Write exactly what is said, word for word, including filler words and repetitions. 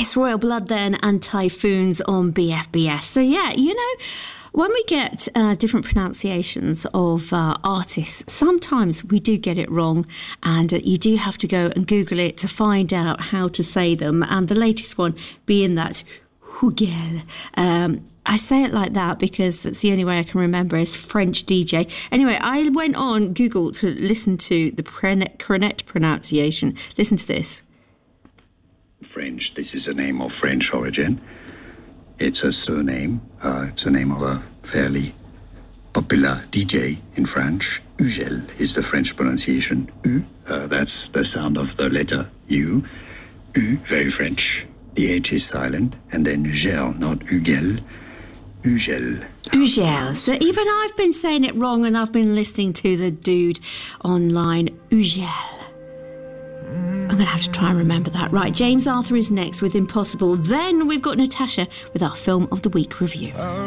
Yes, Royal Blood then and Typhoons on B F B S. So yeah, you know, when we get uh, different pronunciations of uh, artists, sometimes we do get it wrong, and uh, you do have to go and Google it to find out how to say them. And the latest one being that Hugel. Um, I say it like that because it's the only way I can remember is French D J. Anyway, I went on Google to listen to the correct pronunciation. Listen to this. French, this is a name of French origin. It's a surname. Uh, it's the name of a fairly popular D J in French. Hugel is the French pronunciation. U, uh, that's the sound of the letter U. U, very French. The H is silent. And then gel, not Hugel. Hugel. Hugel. So even I've been saying it wrong, and I've been listening to the dude online. Hugel. I'm going to have to try and remember that. Right, James Arthur is next with Impossible. Then we've got Natasha with our Film of the Week review.